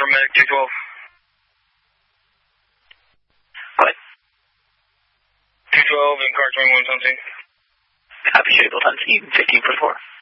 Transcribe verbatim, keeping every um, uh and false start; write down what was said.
Medic two twelve. What? two twelve in car twenty-one something. Copy, scheduled on scene, fifteen foot four.